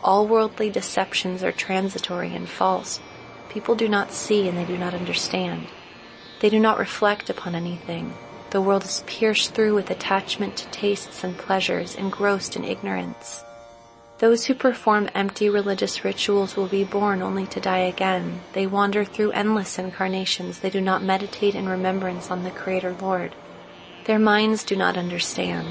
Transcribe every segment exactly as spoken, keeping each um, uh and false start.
All worldly deceptions are transitory and false. People do not see and they do not understand. They do not reflect upon anything. The world is pierced through with attachment to tastes and pleasures, engrossed in ignorance. Those who perform empty religious rituals will be born only to die again. They wander through endless incarnations. They do not meditate in remembrance on the Creator Lord. Their minds do not understand.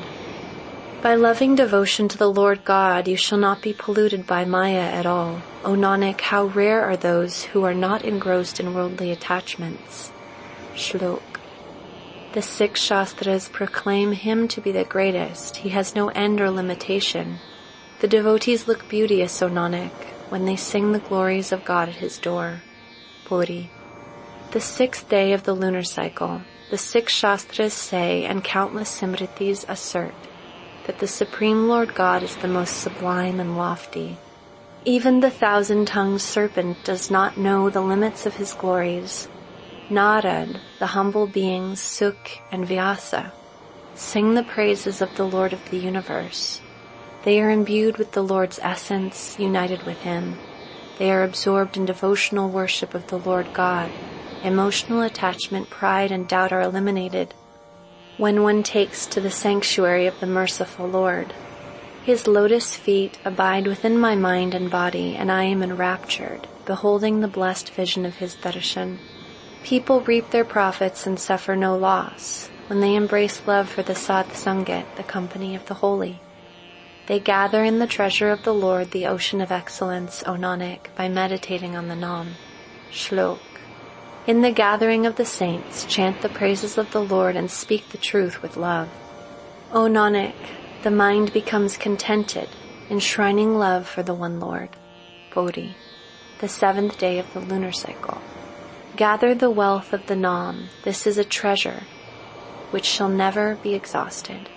By loving devotion to the Lord God, you shall not be polluted by Maya at all. O Nanak, how rare are those who are not engrossed in worldly attachments. Shlok. The six Shastras proclaim him to be the greatest. He has no end or limitation. The devotees look beauteous, O Nanak, when they sing the glories of God at his door. Puri. The sixth day of the lunar cycle, the six Shastras say, and countless Simritis assert, that the Supreme Lord God is the most sublime and lofty. Even the thousand-tongued serpent does not know the limits of his glories. Narad, the humble beings Suk and Vyasa, sing the praises of the Lord of the universe. They are imbued with the Lord's essence, united with him. They are absorbed in devotional worship of the Lord God. Emotional attachment, pride, and doubt are eliminated when one takes to the sanctuary of the merciful Lord. His lotus feet abide within my mind and body, and I am enraptured, beholding the blessed vision of his darshan. People reap their profits and suffer no loss when they embrace love for the Sat Sangat, the company of the holy. They gather in the treasure of the Lord, the ocean of excellence, O Nanak, by meditating on the Nam. Shlok. In the gathering of the saints, chant the praises of the Lord and speak the truth with love. O Nanak, the mind becomes contented, enshrining love for the one Lord. Bodhi. The seventh day of the lunar cycle. Gather the wealth of the Nam. This is a treasure which shall never be exhausted.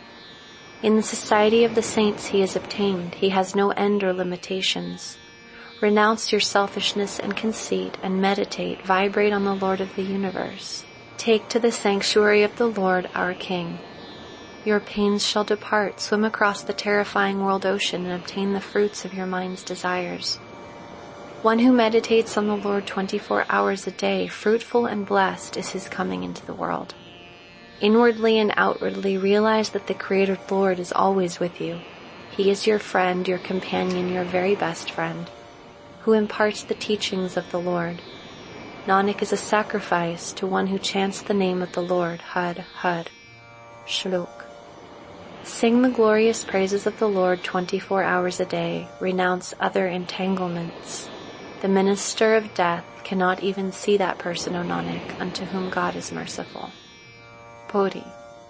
In the society of the saints he is obtained. He has no end or limitations. Renounce your selfishness and conceit and meditate, vibrate on the Lord of the universe. Take to the sanctuary of the Lord, our King. Your pains shall depart. Swim across the terrifying world ocean and obtain the fruits of your mind's desires. One who meditates on the Lord twenty-four hours a day, fruitful and blessed is his coming into the world. Inwardly and outwardly realize that the Creator Lord is always with you. He is your friend, your companion, your very best friend, who imparts the teachings of the Lord. Nanak is a sacrifice to one who chants the name of the Lord, Had, Had. Shlok. Sing the glorious praises of the Lord twenty-four hours a day. Renounce other entanglements. The minister of death cannot even see that person, O Nanak, unto whom God is merciful. Bodhi.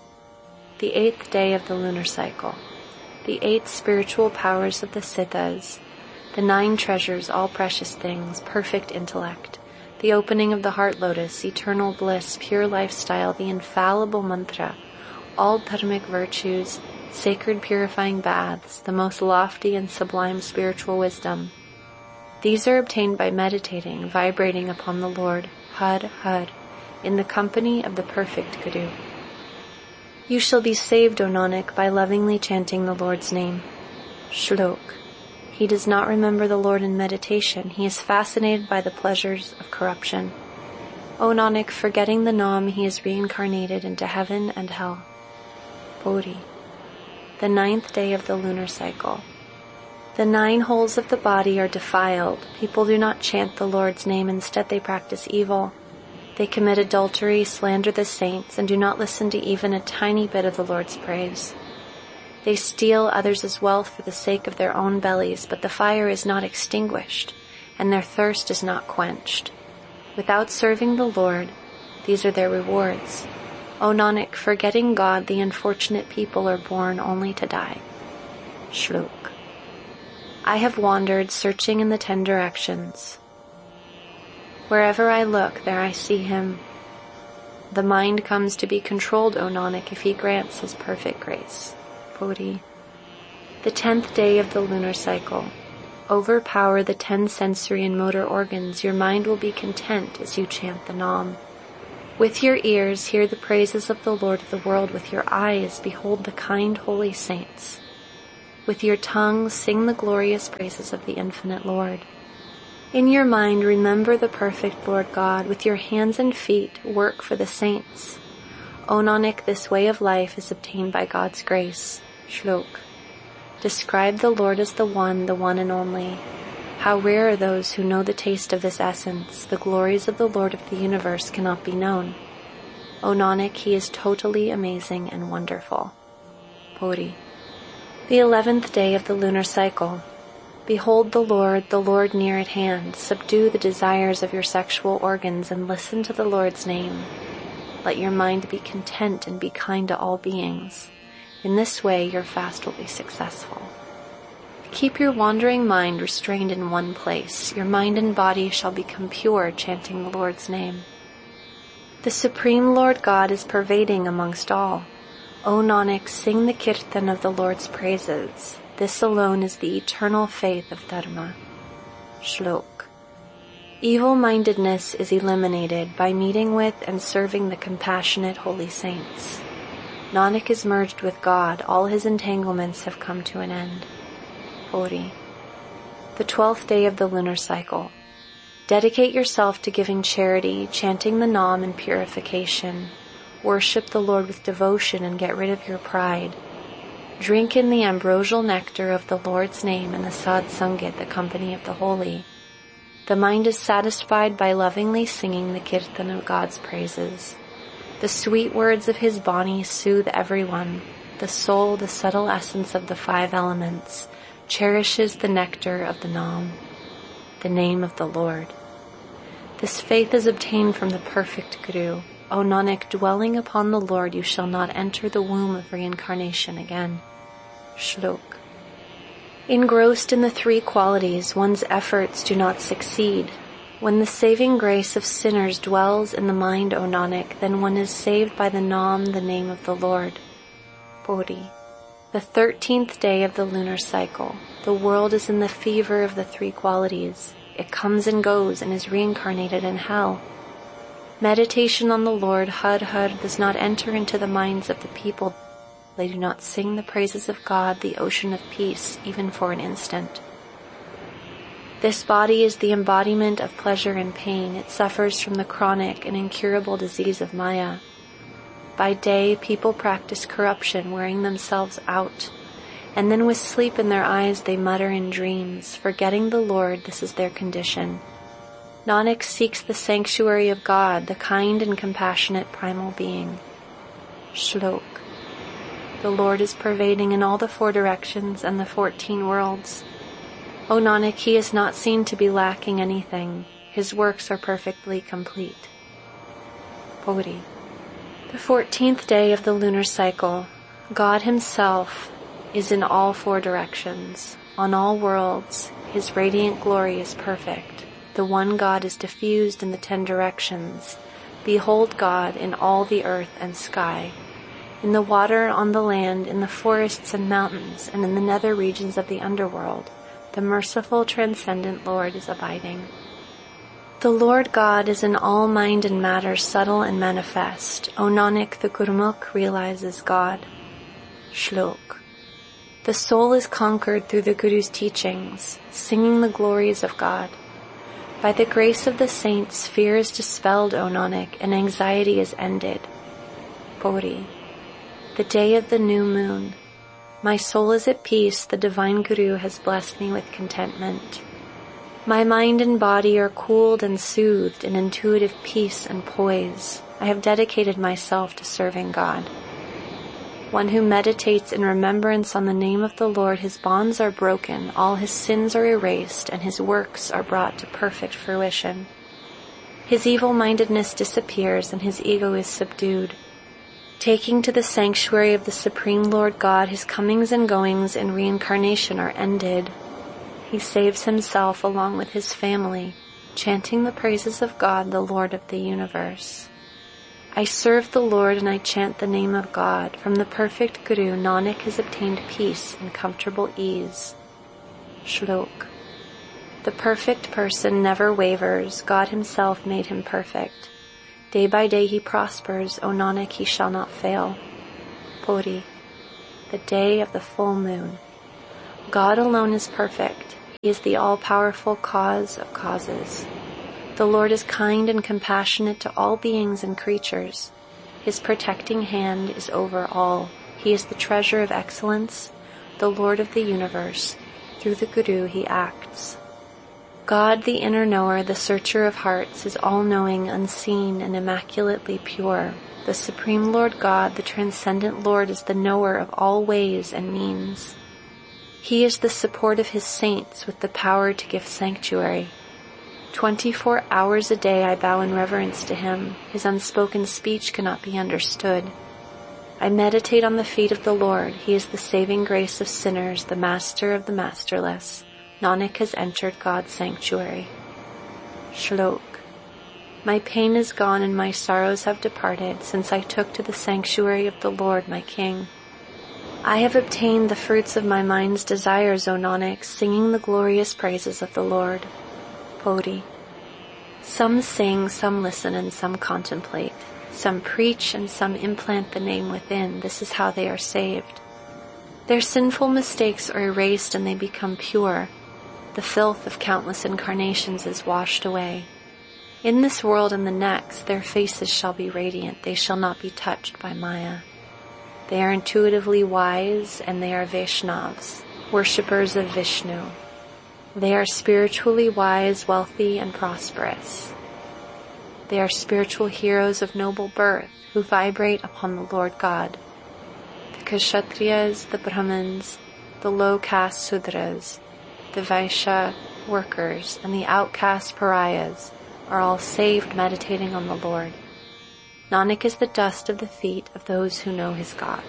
The eighth day of the lunar cycle. The eight spiritual powers of the Siddhas, the nine treasures, all precious things, perfect intellect, the opening of the heart lotus, eternal bliss, pure lifestyle, the infallible mantra, all dharmic virtues, sacred purifying baths, the most lofty and sublime spiritual wisdom. These are obtained by meditating, vibrating upon the Lord, Had, Had, in the company of the perfect Guru. You shall be saved, O Nanak, by lovingly chanting the Lord's name. Shlok. He does not remember the Lord in meditation. He is fascinated by the pleasures of corruption. O Nanak, forgetting the Nam, he is reincarnated into heaven and hell. Bodhi. The ninth day of the lunar cycle. The nine holes of the body are defiled. People do not chant the Lord's name. Instead, they practice evil. They commit adultery, slander the saints, and do not listen to even a tiny bit of the Lord's praise. They steal others' wealth for the sake of their own bellies, but the fire is not extinguished, and their thirst is not quenched. Without serving the Lord, these are their rewards. O Nanak, forgetting God, the unfortunate people are born only to die. Shlok. I have wandered, searching in the ten directions. Wherever I look, there I see him. The mind comes to be controlled, O Nanak, if he grants his perfect grace. Bodhi. The tenth day of the lunar cycle. Overpower the ten sensory and motor organs. Your mind will be content as you chant the Nam. With your ears, hear the praises of the Lord of the world. With your eyes, behold the kind holy saints. With your tongue sing the glorious praises of the infinite Lord. In your mind remember the perfect Lord God. With your hands and feet work for the saints. O Nanak, this way of life is obtained by God's grace. Shlok. Describe the Lord as the One, the One and only. How rare are those who know the taste of this essence. The glories of the Lord of the universe cannot be known. O Nanak, he is totally amazing and wonderful. Puri. The eleventh day of the lunar cycle. Behold the Lord, the Lord near at hand. Subdue the desires of your sexual organs and listen to the Lord's name. Let your mind be content and be kind to all beings. In this way your fast will be successful. Keep your wandering mind restrained in one place. Your mind and body shall become pure, chanting the Lord's name. The Supreme Lord God is pervading amongst all. O Nanak, sing the kirtan of the Lord's praises. This alone is the eternal faith of Dharma. Shlok. Evil-mindedness is eliminated by meeting with and serving the compassionate holy saints. Nanak is merged with God. All his entanglements have come to an end. Puri. The twelfth day of the lunar cycle. Dedicate yourself to giving charity, chanting the Nam in purification. Worship the Lord with devotion and get rid of your pride. Drink in the ambrosial nectar of the Lord's name and the Sad Sangat, the company of the holy. The mind is satisfied by lovingly singing the kirtan of God's praises. The sweet words of his Bani soothe everyone. The soul, the subtle essence of the five elements, cherishes the nectar of the Nam, the name of the Lord. This faith is obtained from the perfect Guru. O Nanak, dwelling upon the Lord, you shall not enter the womb of reincarnation again. Shlok. Engrossed in the three qualities, one's efforts do not succeed. When the saving grace of sinners dwells in the mind, O Nanak, then one is saved by the Nam, the name of the Lord. Puri. The thirteenth day of the lunar cycle. The world is in the fever of the three qualities. It comes and goes and is reincarnated in hell. Meditation on the Lord, Har Har, does not enter into the minds of the people. They do not sing the praises of God, the ocean of peace, even for an instant. This body is the embodiment of pleasure and pain. It suffers from the chronic and incurable disease of Maya. By day, people practice corruption, wearing themselves out. And then with sleep in their eyes, they mutter in dreams. Forgetting the Lord, this is their condition. Nanak seeks the sanctuary of God, the kind and compassionate primal being. Shlok. The Lord is pervading in all the four directions and the fourteen worlds. O Nanak, he is not seen to be lacking anything. His works are perfectly complete. Puri. The fourteenth day of the lunar cycle. God himself is in all four directions. On all worlds, his radiant glory is perfect. The one God is diffused in the ten directions. Behold God in all the earth and sky. In the water, on the land, in the forests and mountains, and in the nether regions of the underworld, the merciful transcendent Lord is abiding. The Lord God is in all mind and matter, subtle and manifest. O Nanak, the Gurmukh realizes God. Shlok. The soul is conquered through the Guru's teachings, singing the glories of God. By the grace of the saints, fear is dispelled, O Nanak, and anxiety is ended. Puri. The day of the new moon. My soul is at peace. The divine Guru has blessed me with contentment. My mind and body are cooled and soothed in intuitive peace and poise. I have dedicated myself to serving God. One who meditates in remembrance on the name of the Lord, his bonds are broken, all his sins are erased, and his works are brought to perfect fruition. His evil-mindedness disappears, and his ego is subdued. Taking to the sanctuary of the Supreme Lord God, his comings and goings in reincarnation are ended. He saves himself along with his family, chanting the praises of God, the Lord of the universe. I serve the Lord and I chant the name of God. From the perfect Guru, Nanak has obtained peace and comfortable ease. Shlok. The perfect person never wavers. God himself made him perfect. Day by day he prospers. O Nanak, he shall not fail. Puri. The day of the full moon. God alone is perfect. He is the all-powerful cause of causes. The Lord is kind and compassionate to all beings and creatures. His protecting hand is over all. He is the treasure of excellence, the Lord of the universe. Through the Guru he acts. God, the inner knower, the searcher of hearts, is all-knowing, unseen, and immaculately pure. The Supreme Lord God, the transcendent Lord, is the knower of all ways and means. He is the support of his saints with the power to give sanctuary. Twenty-four hours a day I bow in reverence to him. His unspoken speech cannot be understood. I meditate on the feet of the Lord. He is the saving grace of sinners, the master of the masterless. Nanak has entered God's sanctuary. Shlok. My pain is gone and my sorrows have departed since I took to the sanctuary of the Lord my King. I have obtained the fruits of my mind's desires, O Nanak, singing the glorious praises of the Lord. Bodhi. Some sing, some listen, and some contemplate. Some preach, and some implant the name within. This is how they are saved. Their sinful mistakes are erased and they become pure. The filth of countless incarnations is washed away. In this world and the next, their faces shall be radiant. They shall not be touched by Maya. They are intuitively wise, and they are Vaishnavas, worshippers of Vishnu. They are spiritually wise, wealthy, and prosperous. They are spiritual heroes of noble birth who vibrate upon the Lord God. The Kshatriyas, the Brahmins, the low-caste Sudras, the Vaishya workers, and the outcast Pariahs are all saved meditating on the Lord. Nanak is the dust of the feet of those who know his God.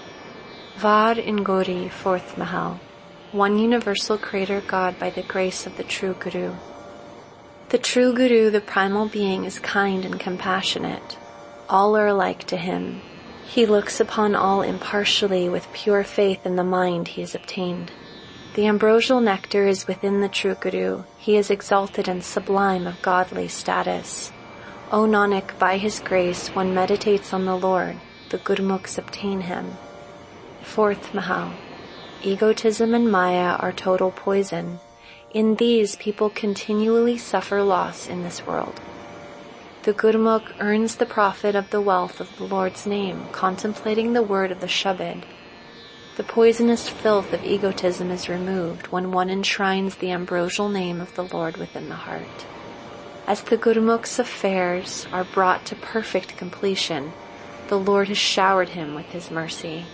Var in Gauri, fourth Mahal. One universal creator God by the grace of the true Guru. The true Guru, the primal being, is kind and compassionate. All are alike to him. He looks upon all impartially with pure faith in the mind he has obtained. The ambrosial nectar is within the true Guru. He is exalted and sublime of godly status. O Nanak, by his grace one meditates on the Lord. The Gurmukhs obtain him. Fourth Mahal. Egotism and Maya are total poison. In these, people continually suffer loss in this world. The Gurmukh earns the profit of the wealth of the Lord's name, contemplating the word of the Shabad. The poisonous filth of egotism is removed when one enshrines the ambrosial name of the Lord within the heart. As the Gurmukh's affairs are brought to perfect completion, the Lord has showered him with his mercy.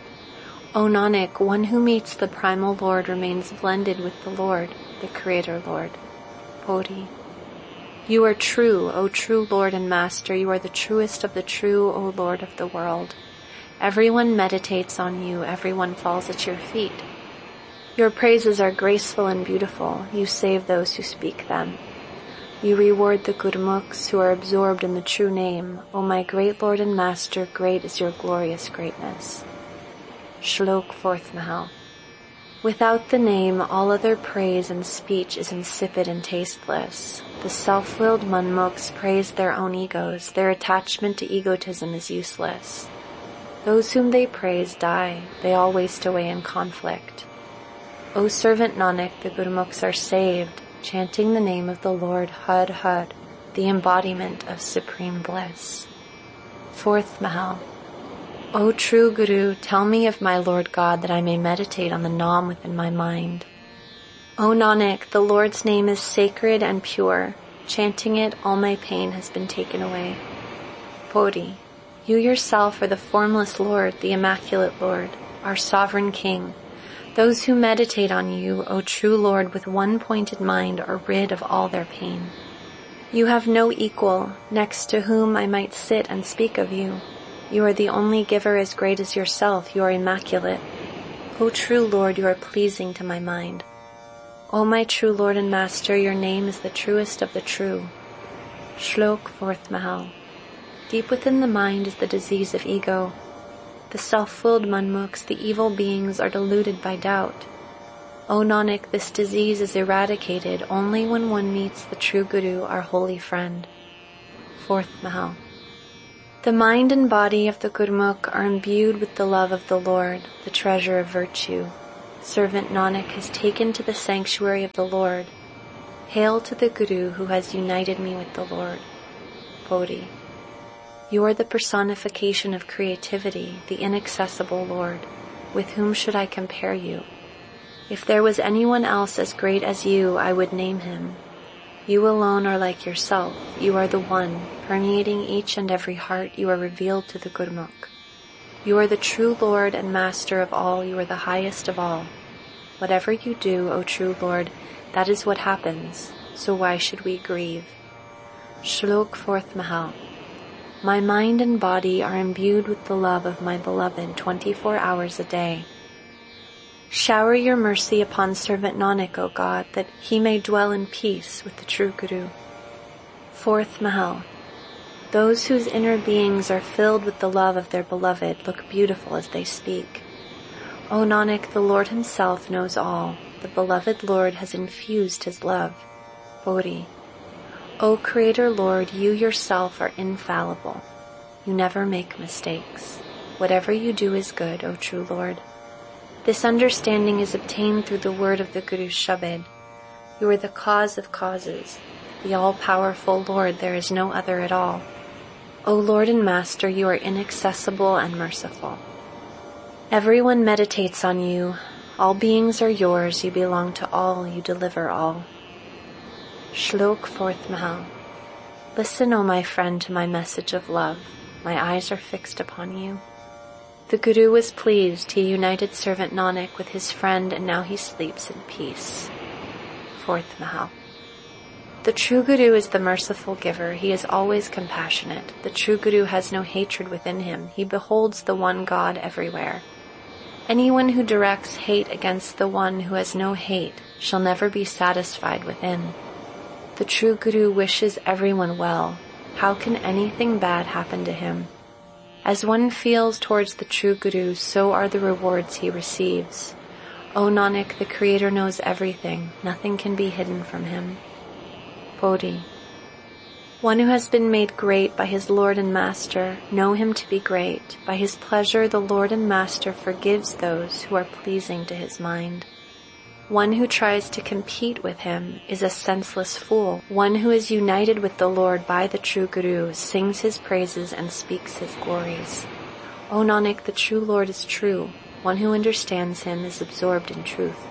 O Nanak, one who meets the primal Lord remains blended with the Lord, the Creator Lord. Bodhi. You are true, O true Lord and Master. You are the truest of the true, O Lord of the world. Everyone meditates on you. Everyone falls at your feet. Your praises are graceful and beautiful. You save those who speak them. You reward the Gurmukhs who are absorbed in the true name. O my great Lord and Master, great is your glorious greatness. Shlok, fourth Mahal. Without the name, all other praise and speech is insipid and tasteless. The self-willed Manmukhs praise their own egos. Their attachment to egotism is useless. Those whom they praise die. They all waste away in conflict. O servant Nanak, the Gurmukhs are saved, chanting the name of the Lord Har Har, the embodiment of supreme bliss. Fourth Mahal. O true Guru, tell me of my Lord God that I may meditate on the Nam within my mind. O Nanak, the Lord's name is sacred and pure. Chanting it, all my pain has been taken away. Bodhi. You yourself are the formless Lord, the immaculate Lord, our sovereign King. Those who meditate on you, O true Lord, with one pointed mind are rid of all their pain. You have no equal, next to whom I might sit and speak of you. You are the only giver as great as yourself. You are immaculate. O true Lord, you are pleasing to my mind. O my true Lord and Master, your name is the truest of the true. Shlok, fourth Mahal. Deep within the mind is the disease of ego. The self-willed Manmukhs, the evil beings, are deluded by doubt. O Nanak, this disease is eradicated only when one meets the true Guru, our holy friend. Fourth Mahal. The mind and body of the Gurmukh are imbued with the love of the Lord, the treasure of virtue. Servant Nanak has taken to the sanctuary of the Lord. Hail to the Guru who has united me with the Lord. Bodhi. You are the personification of creativity, the inaccessible Lord. With whom should I compare you? If there was anyone else as great as you, I would name him. You alone are like yourself. You are the one, permeating each and every heart. You are revealed to the Gurmukh. You are the true Lord and Master of all. You are the highest of all. Whatever you do, O true Lord, that is what happens. So why should we grieve? Shlok fourth Mahal. My mind and body are imbued with the love of my beloved twenty-four hours a day. Shower your mercy upon servant Nanak, O God, that he may dwell in peace with the true Guru. Fourth Mahal. Those whose inner beings are filled with the love of their beloved look beautiful as they speak. O Nanak, the Lord himself knows all. The beloved Lord has infused his love. Bodhi. O Creator Lord, you yourself are infallible. You never make mistakes. Whatever you do is good, O true Lord. This understanding is obtained through the word of the Guru's Shabad. You are the cause of causes. The all-powerful Lord, there is no other at all. O Lord and Master, you are inaccessible and merciful. Everyone meditates on you. All beings are yours. You belong to all. You deliver all. Shlok fourth Mahal. Listen, O my friend, to my message of love. My eyes are fixed upon you. The Guru was pleased. He united servant Nanak with his friend, and now he sleeps in peace. Fourth Mahal. The true Guru is the merciful giver. He is always compassionate. The true Guru has no hatred within him. He beholds the one God everywhere. Anyone who directs hate against the one who has no hate shall never be satisfied within. The true Guru wishes everyone well. How can anything bad happen to him? As one feels towards the true Guru, so are the rewards he receives. O Nanak, the Creator knows everything. Nothing can be hidden from him. Bodhi. One who has been made great by his Lord and Master, know him to be great. By his pleasure, the Lord and Master forgives those who are pleasing to his mind. One who tries to compete with him is a senseless fool. One who is united with the Lord by the true Guru sings his praises and speaks his glories. O Nanak, the true Lord is true. One who understands him is absorbed in truth.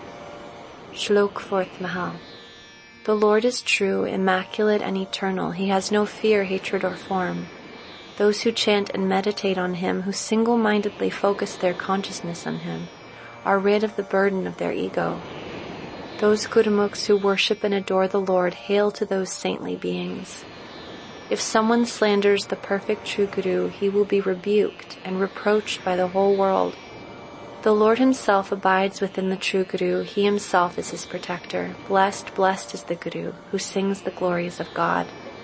Shlok fourth Mahal. The Lord is true, immaculate, and eternal. He has no fear, hatred, or form. Those who chant and meditate on him, who single-mindedly focus their consciousness on him, are rid of the burden of their ego. Those Gurmukhs who worship and adore the Lord, hail to those saintly beings. If someone slanders the perfect true Guru, he will be rebuked and reproached by the whole world. The Lord himself abides within the true Guru. He himself is his protector. Blessed, blessed is the Guru, who sings the glories of God.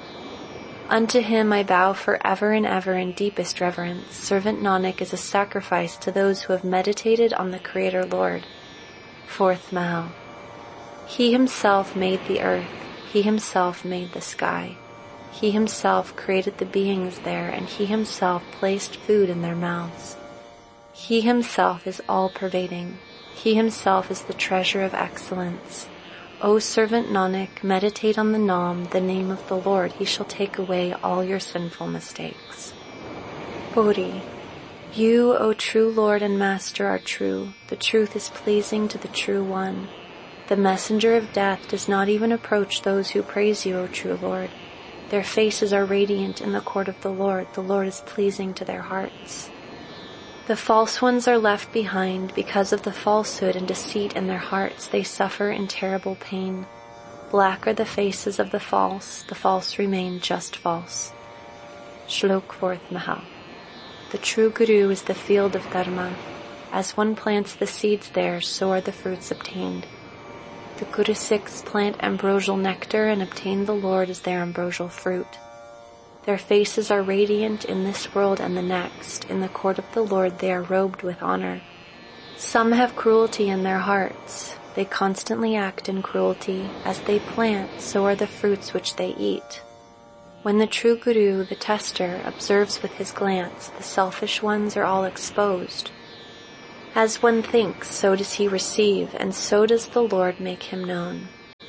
Unto him I bow forever and ever in deepest reverence. Servant Nanak is a sacrifice to those who have meditated on the Creator Lord. Fourth Mahal. He himself made the earth. He himself made the sky. He himself created the beings there, and he himself placed food in their mouths. He himself is all-pervading. He himself is the treasure of excellence. O servant Nanak, meditate on the Naam, the name of the Lord. He shall take away all your sinful mistakes. Bodhi. You, O true Lord and Master, are true. The truth is pleasing to the True One. The messenger of death does not even approach those who praise you, O true Lord. Their faces are radiant in the court of the Lord. The Lord is pleasing to their hearts. The false ones are left behind. Because of the falsehood and deceit in their hearts, they suffer in terrible pain. Black are the faces of the false. The false remain just false. Shlok fourth Mahal. The true Guru is the field of Dharma. As one plants the seeds there, so are the fruits obtained. The Guru Sikhs plant ambrosial nectar and obtain the Lord as their ambrosial fruit. Their faces are radiant in this world and the next. In the court of the Lord they are robed with honor. Some have cruelty in their hearts. They constantly act in cruelty. As they plant, so are the fruits which they eat. When the true Guru, the tester, observes with his glance, the selfish ones are all exposed. As one thinks, so does he receive, and so does the Lord make him known.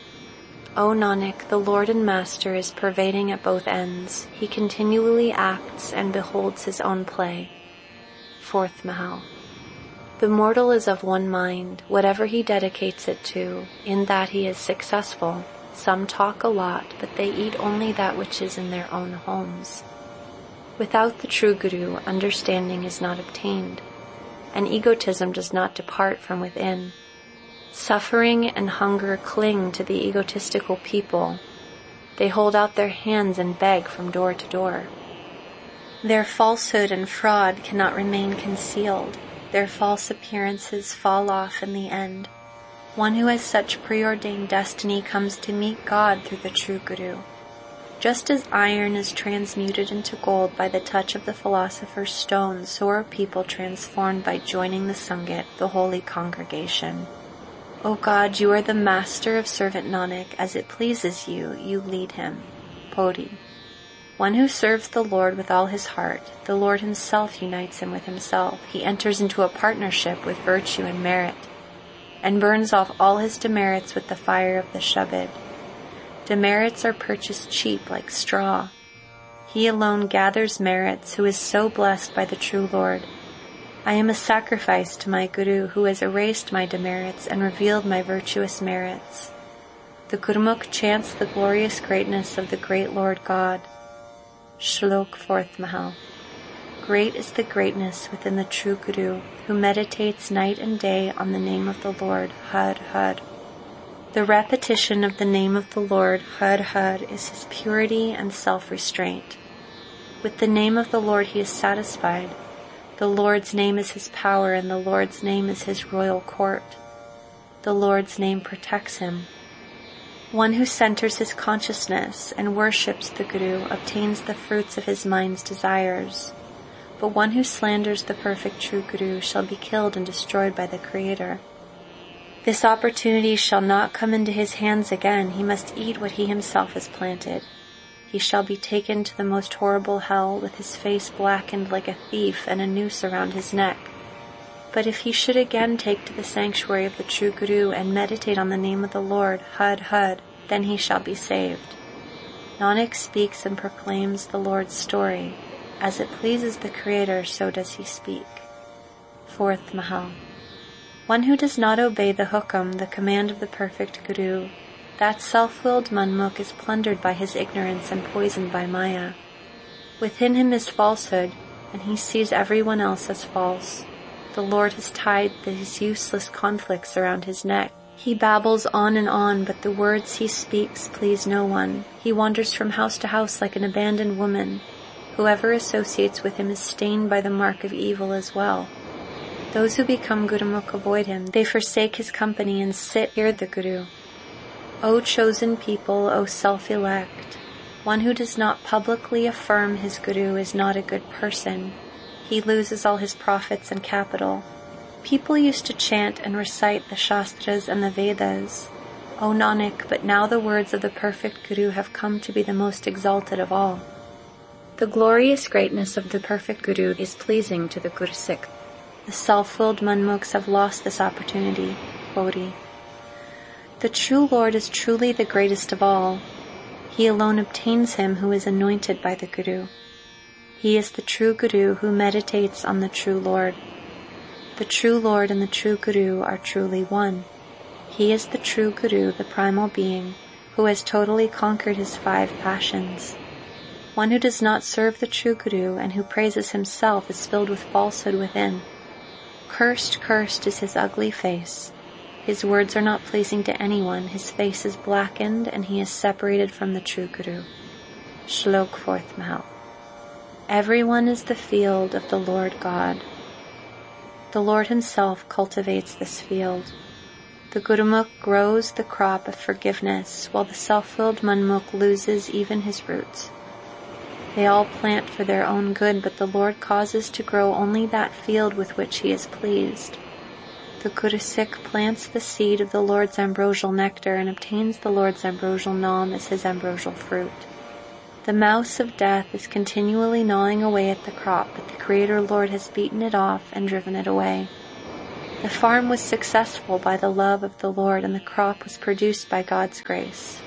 O Nanak, the Lord and Master is pervading at both ends. He continually acts and beholds his own play. Fourth Mahal. The mortal is of one mind. Whatever he dedicates it to, in that he is successful. Some talk a lot, but they eat only that which is in their own homes. Without the true Guru, understanding is not obtained, and egotism does not depart from within. Suffering and hunger cling to the egotistical people. They hold out their hands and beg from door to door. Their falsehood and fraud cannot remain concealed. Their false appearances fall off in the end. One who has such preordained destiny comes to meet God through the true Guru. Just as iron is transmuted into gold by the touch of the philosopher's stone, so are people transformed by joining the Sangat, the holy congregation. O God, you are the master of servant Nanak. As it pleases you, you lead him. Poti. One who serves the Lord with all his heart, the Lord himself unites him with himself. He enters into a partnership with virtue and merit, and burns off all his demerits with the fire of the Shabad. Demerits are purchased cheap like straw. He alone gathers merits, who is so blessed by the true Lord. I am a sacrifice to my Guru, who has erased my demerits and revealed my virtuous merits. The Gurmukh chants the glorious greatness of the great Lord God. Shlok Fourth Mahal. Great is the greatness within the true Guru, who meditates night and day on the name of the Lord, Har Har. The repetition of the name of the Lord, Har Har, is his purity and self-restraint. With the name of the Lord he is satisfied. The Lord's name is his power, and the Lord's name is his royal court. The Lord's name protects him. One who centers his consciousness and worships the Guru obtains the fruits of his mind's desires. But one who slanders the perfect true Guru shall be killed and destroyed by the Creator. This opportunity shall not come into his hands again. He must eat what he himself has planted. He shall be taken to the most horrible hell, with his face blackened like a thief and a noose around his neck. But if he should again take to the sanctuary of the true Guru and meditate on the name of the Lord, Har Har, then he shall be saved. Nanak speaks and proclaims the Lord's story. As it pleases the Creator, so does he speak. Fourth Mahal. One who does not obey the hukam, the command of the perfect Guru, that self-willed manmukh is plundered by his ignorance and poisoned by Maya. Within him is falsehood, and he sees everyone else as false. The Lord has tied these useless conflicts around his neck. He babbles on and on, but the words he speaks please no one. He wanders from house to house like an abandoned woman. Whoever associates with him is stained by the mark of evil as well. Those who become Gurumukh avoid him. They forsake his company and sit near the Guru. O chosen people, O self-elect, one who does not publicly affirm his Guru is not a good person. He loses all his profits and capital. People used to chant and recite the Shastras and the Vedas. O Nanak, but now the words of the perfect Guru have come to be the most exalted of all. The glorious greatness of the perfect Guru is pleasing to the Gursikh. The self-willed manmukhs have lost this opportunity. Bodhi. The true Lord is truly the greatest of all. He alone obtains him who is anointed by the Guru. He is the true Guru who meditates on the true Lord. The true Lord and the true Guru are truly one. He is the true Guru, the primal being, who has totally conquered his five passions. One who does not serve the true Guru and who praises himself is filled with falsehood within. Cursed, cursed is his ugly face. His words are not pleasing to anyone. His face is blackened and he is separated from the true Guru. Shlok Fourth Mahal. Everyone is the field of the Lord God. The Lord himself cultivates this field. The Gurumukh grows the crop of forgiveness, while the self-willed manmukh loses even his roots. They all plant for their own good, but the Lord causes to grow only that field with which he is pleased. The Gursikh plants the seed of the Lord's ambrosial nectar and obtains the Lord's ambrosial nam as his ambrosial fruit. The mouse of death is continually gnawing away at the crop, but the Creator Lord has beaten it off and driven it away. The farm was successful by the love of the Lord, and the crop was produced by God's grace.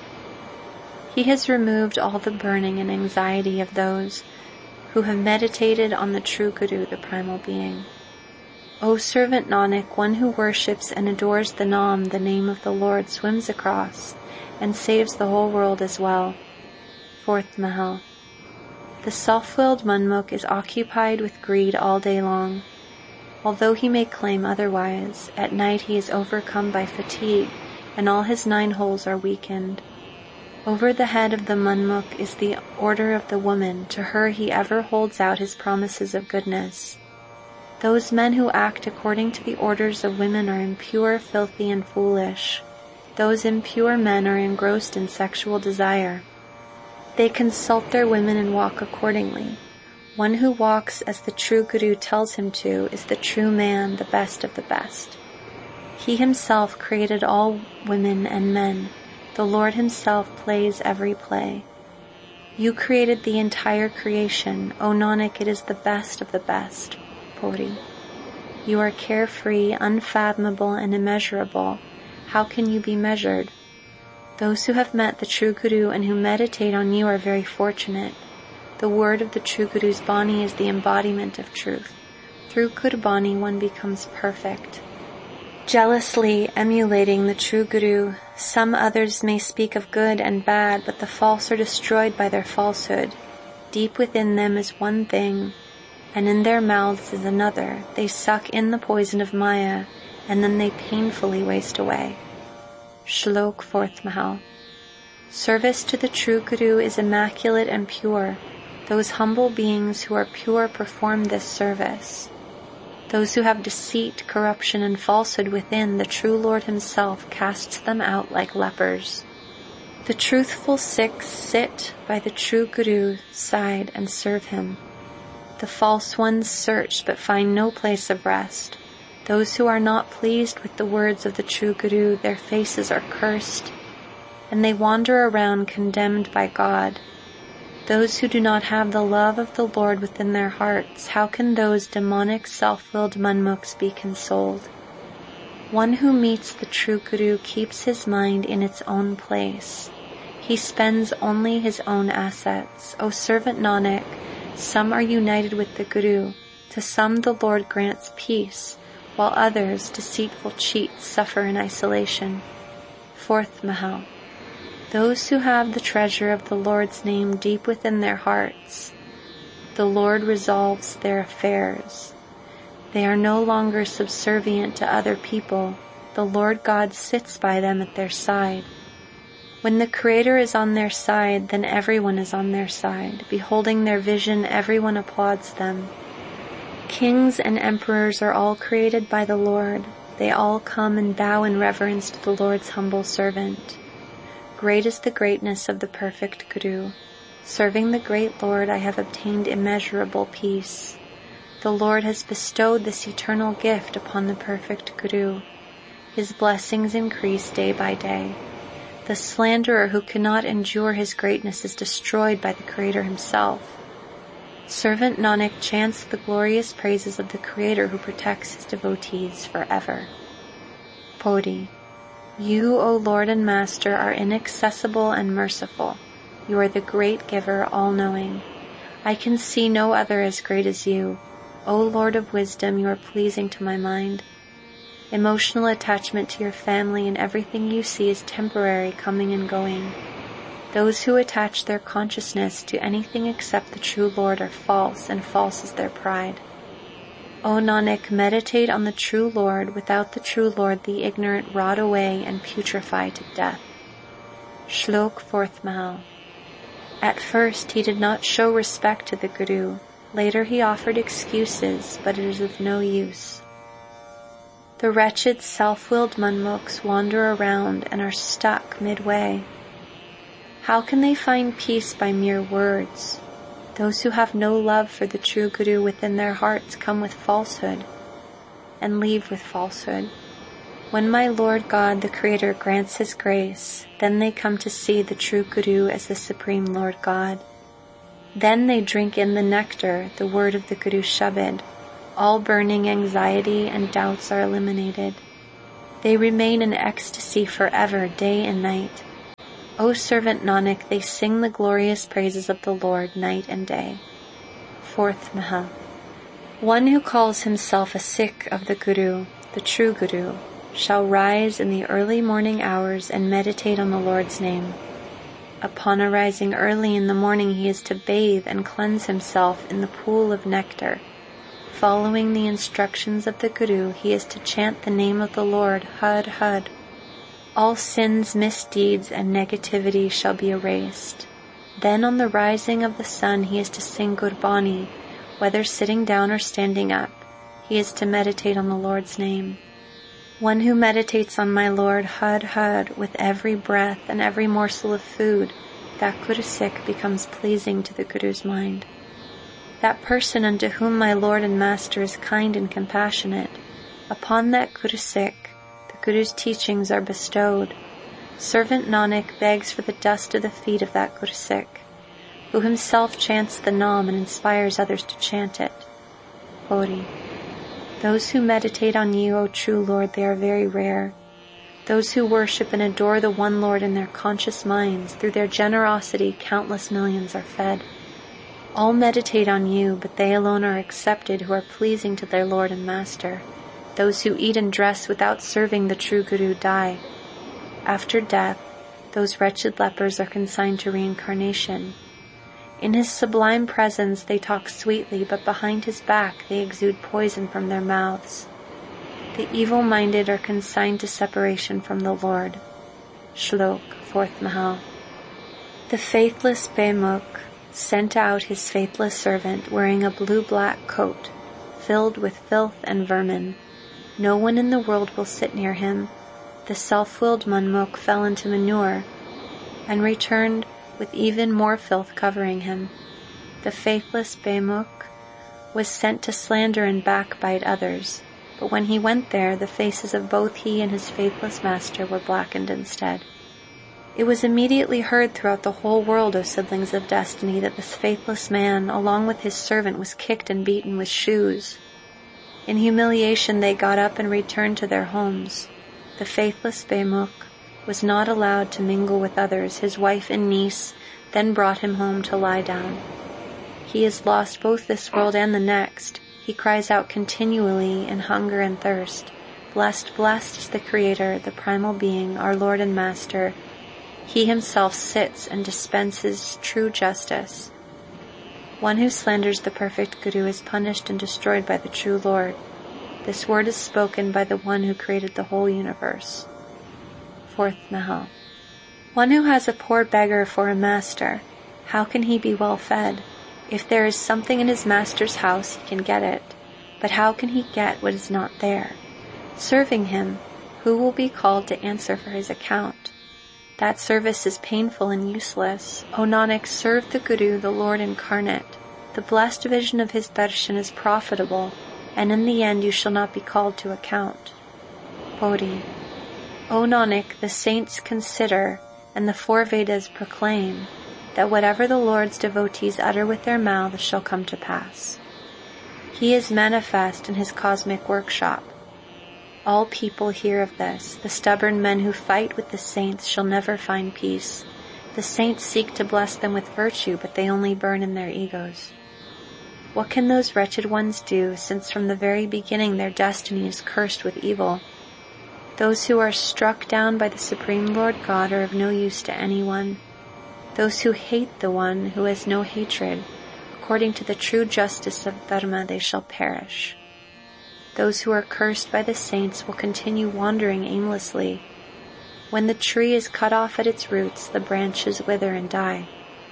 He has removed all the burning and anxiety of those who have meditated on the true Guru, the primal being. O servant Nanak, one who worships and adores the Naam, the name of the Lord, swims across and saves the whole world as well. Fourth Mahal. The self-willed Manmukh is occupied with greed all day long. Although he may claim otherwise, at night he is overcome by fatigue, and all his nine holes are weakened. Over the head of the Manmukh is the order of the woman. To her he ever holds out his promises of goodness. Those men who act according to the orders of women are impure, filthy, and foolish. Those impure men are engrossed in sexual desire. They consult their women and walk accordingly. One who walks as the true Guru tells him to is the true man, the best of the best. He himself created all women and men. The Lord himself plays every play. You created the entire creation. O Nanak, it is the best of the best. Puri. You are carefree, unfathomable, and immeasurable. How can you be measured? Those who have met the true Guru and who meditate on you are very fortunate. The word of the true Guru's Bani is the embodiment of truth. Through Gurbani one becomes perfect. Jealously emulating the true Guru, some others may speak of good and bad, but the false are destroyed by their falsehood. Deep within them is one thing, and in their mouths is another. They suck in the poison of Maya, and then they painfully waste away. Shlok Fourth Mahal. Service to the true Guru is immaculate and pure. Those humble beings who are pure perform this service. Those who have deceit, corruption, and falsehood within, the true Lord himself casts them out like lepers. The truthful Sikhs sit by the true Guru's side and serve him. The false ones search but find no place of rest. Those who are not pleased with the words of the true Guru, their faces are cursed, and they wander around condemned by God. Those who do not have the love of the Lord within their hearts, how can those demonic self-willed Manmukhs be consoled? One who meets the true Guru keeps his mind in its own place. He spends only his own assets. O servant Nanak, some are united with the Guru. To some the Lord grants peace, while others, deceitful cheats, suffer in isolation. Fourth Mahal. Those who have the treasure of the Lord's name deep within their hearts, the Lord resolves their affairs. They are no longer subservient to other people. The Lord God sits by them at their side. When the Creator is on their side, then everyone is on their side. Beholding their vision, everyone applauds them. Kings and emperors are all created by the Lord. They all come and bow in reverence to the Lord's humble servant. Great is the greatness of the perfect Guru. Serving the great Lord, I have obtained immeasurable peace. The Lord has bestowed this eternal gift upon the perfect Guru. His blessings increase day by day. The slanderer who cannot endure his greatness is destroyed by the Creator himself. Servant Nanak chants the glorious praises of the Creator who protects his devotees forever. Podi. You, O Lord and Master, are inaccessible and merciful. You are the great giver, all-knowing. I can see no other as great as you. O Lord of wisdom, you are pleasing to my mind. Emotional attachment to your family and everything you see is temporary, coming and going. Those who attach their consciousness to anything except the true Lord are false, and false is their pride. O Nanak, meditate on the true Lord. Without the true Lord, the ignorant rot away and putrefy to death. Shlok Fourth Mahal. At first he did not show respect to the Guru. Later he offered excuses, but it is of no use. The wretched self-willed Manmukhs wander around and are stuck midway. How can they find peace by mere words? Those who have no love for the true Guru within their hearts come with falsehood and leave with falsehood. When my Lord God, the Creator, grants His grace, then they come to see the true Guru as the Supreme Lord God. Then they drink in the nectar, the word of the Guru Shabad. All burning anxiety and doubts are eliminated. They remain in ecstasy forever, day and night. O servant Nanak, they sing the glorious praises of the Lord night and day. Fourth Mahal. One who calls himself a Sikh of the Guru, the true Guru, shall rise in the early morning hours and meditate on the Lord's name. Upon arising early in the morning, he is to bathe and cleanse himself in the pool of nectar. Following the instructions of the Guru, he is to chant the name of the Lord, Har Har. All sins, misdeeds, and negativity shall be erased. Then on the rising of the sun, he is to sing Gurbani, whether sitting down or standing up. He is to meditate on the Lord's name. One who meditates on my Lord, Har Har, with every breath and every morsel of food, that Guru Sikh becomes pleasing to the Guru's mind. That person unto whom my Lord and Master is kind and compassionate, upon that Guru Sikh, the Guru's teachings are bestowed. Servant Nanak begs for the dust of the feet of that Guru Sikh, who himself chants the Naam and inspires others to chant it. Pori. Those who meditate on you, O true Lord, they are very rare. Those who worship and adore the one Lord in their conscious minds, through their generosity, countless millions are fed. All meditate on you, but they alone are accepted who are pleasing to their Lord and Master. Those who eat and dress without serving the true Guru die. After death, those wretched lepers are consigned to reincarnation. In his sublime presence they talk sweetly, but behind his back they exude poison from their mouths. The evil-minded are consigned to separation from the Lord. Shlok, fourth Mahal. The faithless Bemukh sent out his faithless servant wearing a blue-black coat, filled with filth and vermin. No one in the world will sit near him. The self-willed Manmukh fell into manure, and returned with even more filth covering him. The faithless Bemukh was sent to slander and backbite others, but when he went there, the faces of both he and his faithless master were blackened instead. It was immediately heard throughout the whole world, O siblings of destiny, that this faithless man, along with his servant, was kicked and beaten with shoes. In humiliation they got up and returned to their homes. The faithless Bemukh was not allowed to mingle with others. His wife and niece then brought him home to lie down. He has lost both this world and the next. He cries out continually in hunger and thirst. Blessed, blessed is the Creator, the primal being, our Lord and Master. He himself sits and dispenses true justice. One who slanders the perfect Guru is punished and destroyed by the true Lord. This word is spoken by the one who created the whole universe. Fourth Mahal. One who has a poor beggar for a master, how can he be well fed? If there is something in his master's house, he can get it. But how can he get what is not there? Serving him, who will be called to answer for his account? That service is painful and useless. O Nanak, serve the Guru, the Lord incarnate. The blessed vision of his darshan is profitable, and in the end you shall not be called to account. Pori. O Nanak, the saints consider, and the four Vedas proclaim, that whatever the Lord's devotees utter with their mouths shall come to pass. He is manifest in his cosmic workshop. All people hear of this. The stubborn men who fight with the saints shall never find peace. The saints seek to bless them with virtue, but they only burn in their egos. What can those wretched ones do, since from the very beginning their destiny is cursed with evil? Those who are struck down by the Supreme Lord God are of no use to anyone. Those who hate the one who has no hatred, according to the true justice of Dharma, they shall perish. Those who are cursed by the saints will continue wandering aimlessly. When the tree is cut off at its roots, the branches wither and die.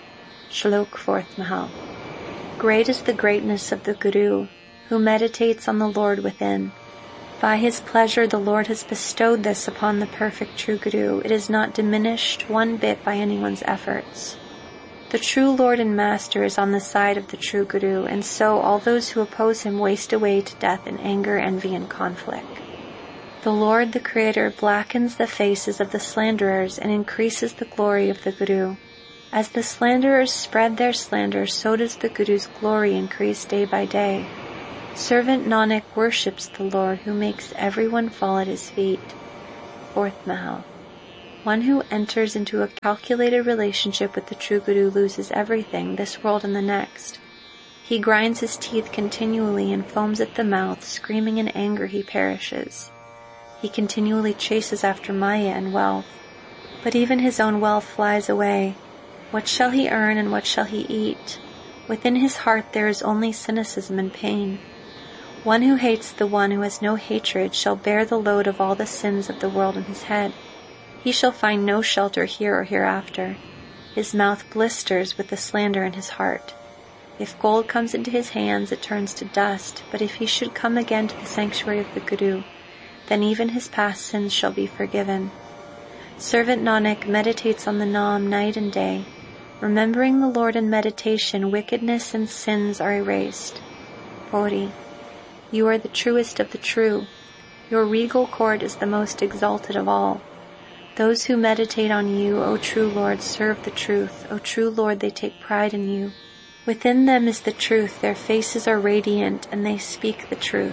Shlok fourth Mahal. Great is the greatness of the Guru, who meditates on the Lord within. By his pleasure the Lord has bestowed this upon the perfect true Guru. It is not diminished one bit by anyone's efforts. The true Lord and Master is on the side of the true Guru, and so all those who oppose him waste away to death in anger, envy, and conflict. The Lord, the Creator, blackens the faces of the slanderers and increases the glory of the Guru. As the slanderers spread their slander, so does the Guru's glory increase day by day. Servant Nanak worships the Lord who makes everyone fall at his feet. Fourth Mahal. One who enters into a calculated relationship with the true Guru loses everything, this world and the next. He grinds his teeth continually and foams at the mouth, screaming in anger he perishes. He continually chases after Maya and wealth, but even his own wealth flies away. What shall he earn and what shall he eat? Within his heart there is only cynicism and pain. One who hates the one who has no hatred shall bear the load of all the sins of the world on his head. He shall find no shelter here or hereafter. His mouth blisters with the slander in his heart. If gold comes into his hands, it turns to dust, but if he should come again to the sanctuary of the Guru, then even his past sins shall be forgiven. Servant Nanak meditates on the Naam night and day. Remembering the Lord in meditation, wickedness and sins are erased. Pauri. You are the truest of the true. Your regal court is the most exalted of all. Those who meditate on you, O true Lord, serve the truth. O true Lord, they take pride in you. Within them is the truth, their faces are radiant, and they speak the truth.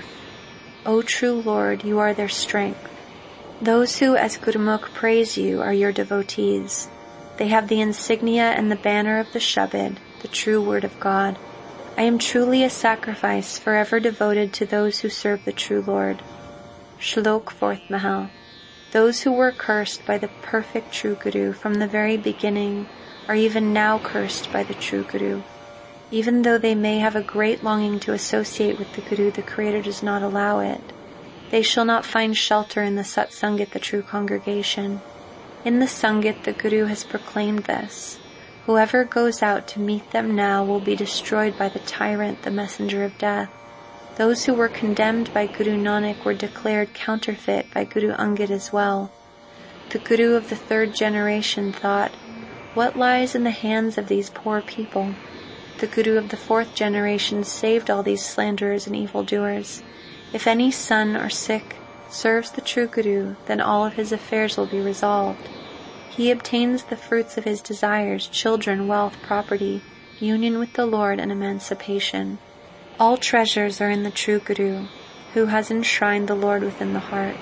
O true Lord, you are their strength. Those who as Gurmukh praise you are your devotees. They have the insignia and the banner of the Shabad, the true word of God. I am truly a sacrifice forever devoted to those who serve the true Lord. Shlok Fourth Mahal. Those who were cursed by the perfect true Guru from the very beginning are even now cursed by the true Guru. Even though they may have a great longing to associate with the Guru, the Creator does not allow it. They shall not find shelter in the Satsangit, the true congregation. In the Sangit, the Guru has proclaimed this. Whoever goes out to meet them now will be destroyed by the tyrant, the messenger of death. Those who were condemned by Guru Nanak were declared counterfeit by Guru Angad as well. The Guru of the third generation thought, what lies in the hands of these poor people? The Guru of the fourth generation saved all these slanderers and evildoers. If any son or Sikh serves the true Guru, then all of his affairs will be resolved. He obtains the fruits of his desires, children, wealth, property, union with the Lord, and emancipation. All treasures are in the true Guru, who has enshrined the Lord within the heart.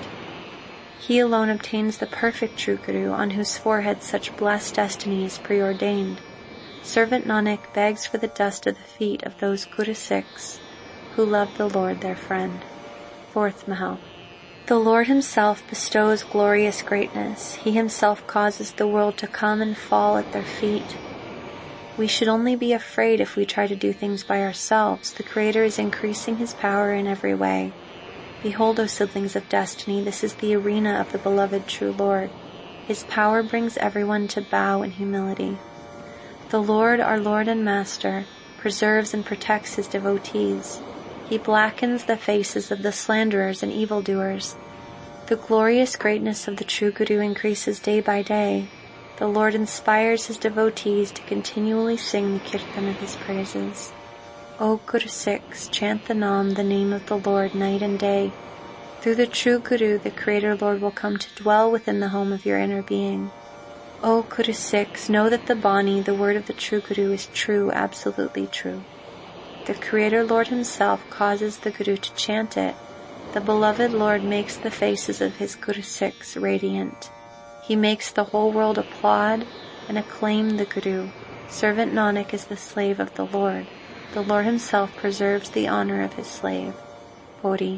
He alone obtains the perfect true Guru, on whose forehead such blessed destiny is preordained. Servant Nanak begs for the dust of the feet of those Guru Sikhs who love the Lord their friend. Fourth Mahal. The Lord himself bestows glorious greatness. He himself causes the world to come and fall at their feet. We should only be afraid if we try to do things by ourselves. The Creator is increasing his power in every way. Behold, O siblings of destiny, this is the arena of the beloved true Lord. His power brings everyone to bow in humility. The Lord, our Lord and Master, preserves and protects his devotees. He blackens the faces of the slanderers and evildoers. The glorious greatness of the true Guru increases day by day. The Lord inspires his devotees to continually sing the kirtan of his praises. O Guru Sikhs, chant the Naam, the name of the Lord, night and day. Through the true Guru, the Creator Lord will come to dwell within the home of your inner being. O Guru Sikhs, know that the Bani, the word of the true Guru, is true, absolutely true. The Creator Lord himself causes the Guru to chant it. The beloved Lord makes the faces of his Guru Sikhs radiant. He makes the whole world applaud and acclaim the Guru. Servant Nanak is the slave of the Lord. The Lord himself preserves the honor of his slave. Pauri.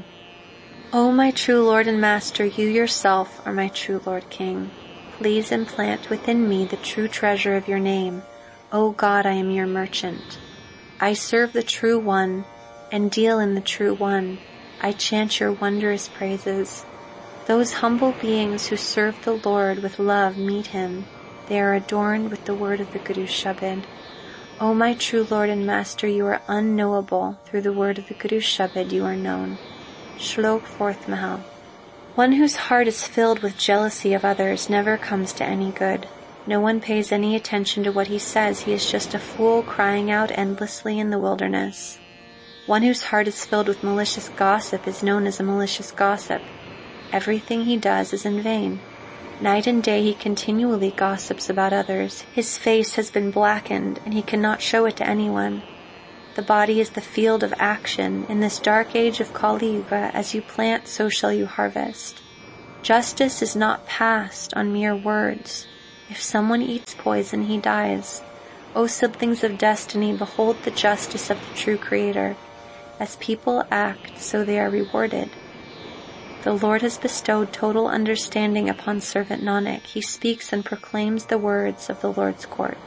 O my true Lord and Master, you yourself are my true Lord King. Please implant within me the true treasure of your name. O God, I am your merchant. I serve the true one and deal in the true one. I chant your wondrous praises. Those humble beings who serve the Lord with love meet him. They are adorned with the word of the Guru Shabad. O my true Lord and Master, you are unknowable. Through the word of the Guru Shabad you are known. Shlok Fourth Mahal. One whose heart is filled with jealousy of others never comes to any good. No one pays any attention to what he says. He is just a fool crying out endlessly in the wilderness. One whose heart is filled with malicious gossip is known as a malicious gossip. Everything he does is in vain. Night and day he continually gossips about others. His face has been blackened, and he cannot show it to anyone. The body is the field of action. In this dark age of Kali Yuga, as you plant, so shall you harvest. Justice is not passed on mere words. If someone eats poison, he dies. O siblings of destiny, behold the justice of the true Creator. As people act, so they are rewarded. The Lord has bestowed total understanding upon servant Nanak. He speaks and proclaims the words of the Lord's court.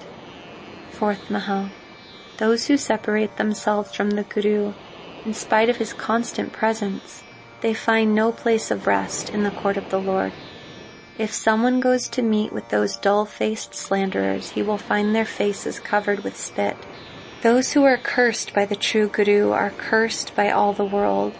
Fourth Mahal. Those who separate themselves from the Guru, in spite of his constant presence, they find no place of rest in the court of the Lord. If someone goes to meet with those dull-faced slanderers, he will find their faces covered with spit. Those who are cursed by the true Guru are cursed by all the world.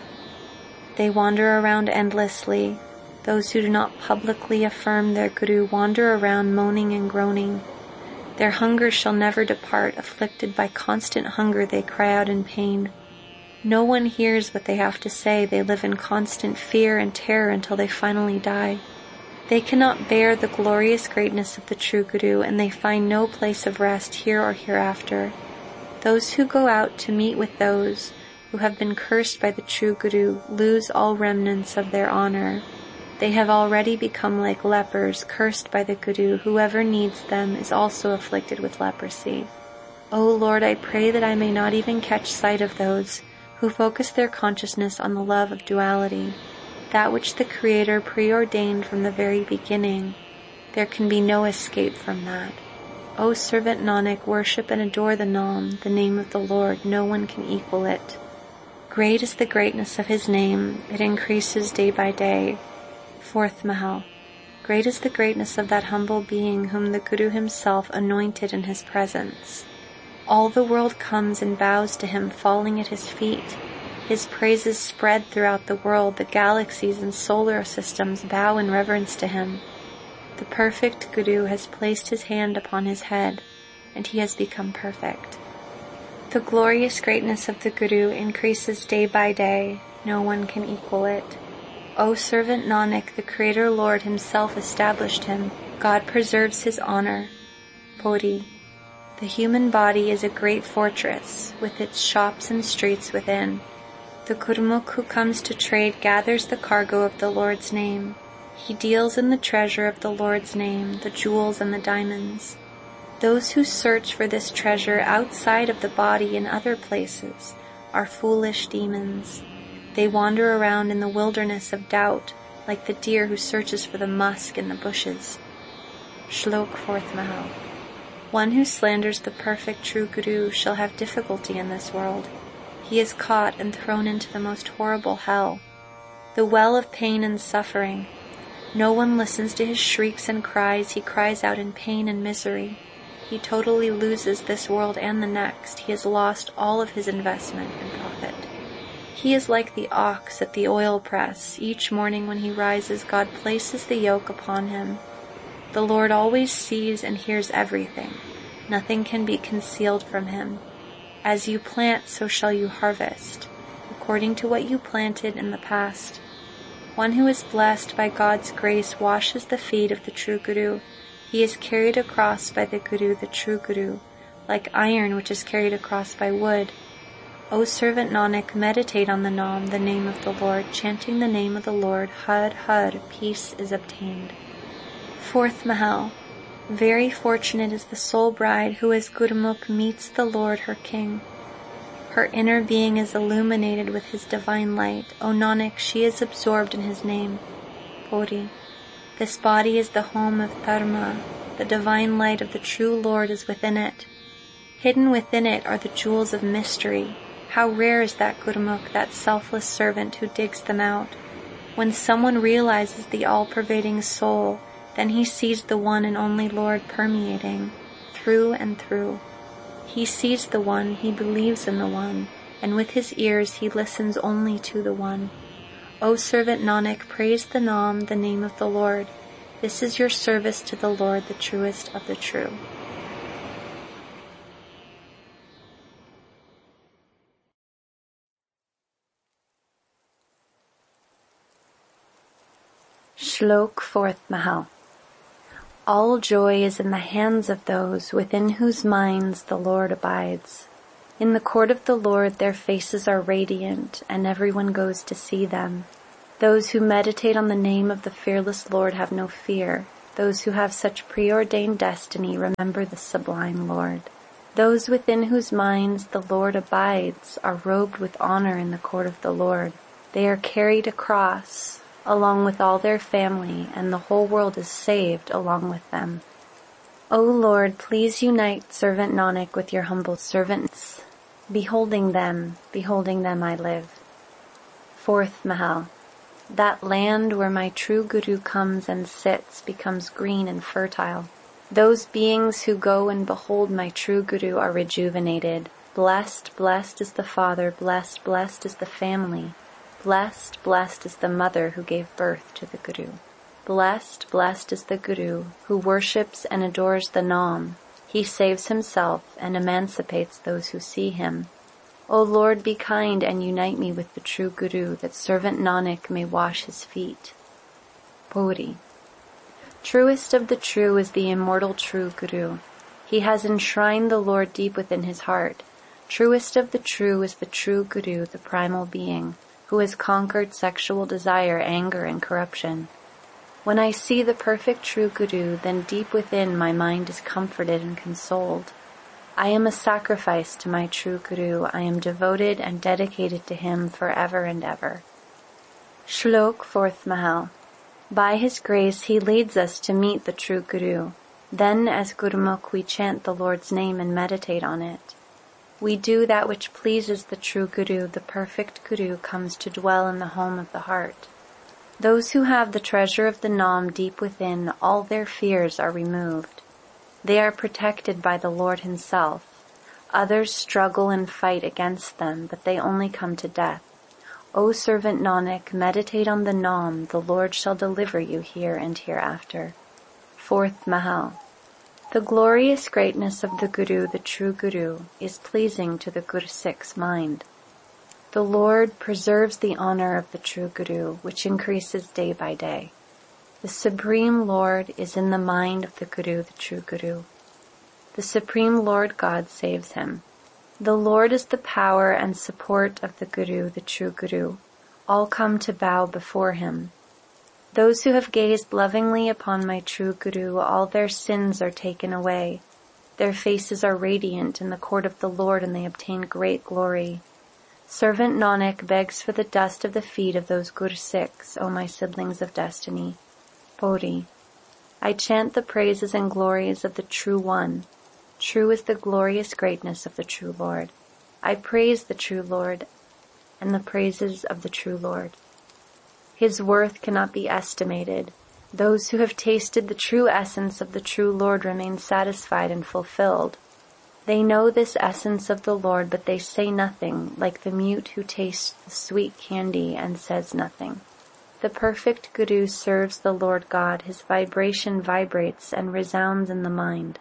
They wander around endlessly. Those who do not publicly affirm their Guru wander around moaning and groaning. Their hunger shall never depart. Afflicted by constant hunger, they cry out in pain. No one hears what they have to say. They live in constant fear and terror until they finally die. They cannot bear the glorious greatness of the true Guru, and they find no place of rest here or hereafter. Those who go out to meet with those who have been cursed by the true Guru lose all remnants of their honor. They have already become like lepers, cursed by the Guru. Whoever needs them is also afflicted with leprosy. O Lord, I pray that I may not even catch sight of those who focus their consciousness on the love of duality, that which the Creator preordained from the very beginning. There can be no escape from that. O servant Nanak, worship and adore the Nam, the name of the Lord. No one can equal it. Great is the greatness of his name. It increases day by day. Fourth Mahal. Great is the greatness of that humble being whom the Guru himself anointed in his presence. All the world comes and bows to him, falling at his feet. His praises spread throughout the world. The galaxies and solar systems bow in reverence to him. The perfect Guru has placed his hand upon his head, and he has become perfect. The glorious greatness of the Guru increases day by day. No one can equal it. O servant Nanak, the Creator Lord himself established him. God preserves his honor. Bodhi. The human body is a great fortress, with its shops and streets within. The Gurmukh who comes to trade gathers the cargo of the Lord's name. He deals in the treasure of the Lord's name, the jewels and the diamonds. Those who search for this treasure outside of the body in other places are foolish demons. They wander around in the wilderness of doubt, like the deer who searches for the musk in the bushes. Shlok Fourth Mahal. One who slanders the perfect true Guru shall have difficulty in this world. He is caught and thrown into the most horrible hell, the well of pain and suffering. No one listens to his shrieks and cries. He cries out in pain and misery. He totally loses this world and the next. He has lost all of his investment and profit. He is like the ox at the oil press. Each morning when he rises, God places the yoke upon him. The Lord always sees and hears everything. Nothing can be concealed from him. As you plant, so shall you harvest, according to what you planted in the past. One who is blessed by God's grace washes the feet of the true Guru. He is carried across by the Guru, the true Guru, like iron which is carried across by wood. O servant Nanak, meditate on the Nam, the name of the Lord. Chanting the name of the Lord, Har Har, peace is obtained. Fourth Mahal. Very fortunate is the soul bride who as Gurmukh meets the Lord her King. Her inner being is illuminated with his divine light. O Nanak, she is absorbed in his name. Bodhi. This body is the home of Dharma. The divine light of the true Lord is within it. Hidden within it are the jewels of mystery. How rare is that Gurmukh, that selfless servant who digs them out. When someone realizes the all-pervading soul, then he sees the one and only Lord permeating, through and through. He sees the one, he believes in the one, and with his ears he listens only to the one. O servant Nanak, praise the Nam, the name of the Lord. This is your service to the Lord, the truest of the true. Shlok Fourth Mahal. All joy is in the hands of those within whose minds the Lord abides. In the court of the Lord their faces are radiant, and everyone goes to see them. Those who meditate on the name of the fearless Lord have no fear. Those who have such preordained destiny remember the sublime Lord. Those within whose minds the Lord abides are robed with honor in the court of the Lord. They are carried across, along with all their family, and the whole world is saved along with them. O Lord, please unite servant Nanak with your humble servants. Beholding them, beholding them I live. Fourth Mahal. That land where my true Guru comes and sits becomes green and fertile. Those beings who go and behold my true Guru are rejuvenated. Blessed, blessed is the father, blessed, blessed is the family. Blessed, blessed is the mother who gave birth to the Guru. Blessed, blessed is the Guru who worships and adores the Nam. He saves himself and emancipates those who see him. O Lord, be kind and unite me with the true Guru, that servant Nanak may wash his feet. Puri. Truest of the true is the immortal true Guru. He has enshrined the Lord deep within his heart. Truest of the true is the true Guru, the primal being, who has conquered sexual desire, anger, and corruption. When I see the perfect true Guru, then deep within my mind is comforted and consoled. I am a sacrifice to my true Guru. I am devoted and dedicated to him forever and ever. Shlok Fourth Mahal. By his grace he leads us to meet the true Guru. Then as Gurmukh we chant the Lord's name and meditate on it. We do that which pleases the true Guru. The perfect Guru comes to dwell in the home of the heart. Those who have the treasure of the Nam deep within, all their fears are removed. They are protected by the Lord himself. Others struggle and fight against them, but they only come to death. O servant Nanak, meditate on the Nam, the Lord shall deliver you here and hereafter. Fourth Mahal. The glorious greatness of the Guru, the true Guru, is pleasing to the Gursikh's mind. The Lord preserves the honor of the true Guru, which increases day by day. The Supreme Lord is in the mind of the Guru, the true Guru. The Supreme Lord God saves him. The Lord is the power and support of the Guru, the true Guru. All come to bow before him. Those who have gazed lovingly upon my true Guru, all their sins are taken away. Their faces are radiant in the court of the Lord, and they obtain great glory. Servant Nanak begs for the dust of the feet of those Gursikhs, O my siblings of destiny. Puri. I chant the praises and glories of the True One. True is the glorious greatness of the true Lord. I praise the true Lord and the praises of the true Lord. His worth cannot be estimated. Those who have tasted the true essence of the true Lord remain satisfied and fulfilled. They know this essence of the Lord, but they say nothing, like the mute who tastes the sweet candy and says nothing. The perfect Guru serves the Lord God. His vibration vibrates and resounds in the mind.